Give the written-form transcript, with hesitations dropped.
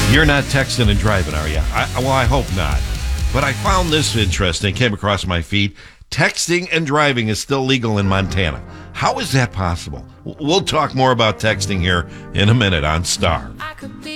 You're not texting and driving, are you? Well, I hope not. But I found this interesting, came across my feed. Texting and driving is still legal in Montana. How is that possible? We'll talk more about texting here in a minute on Star.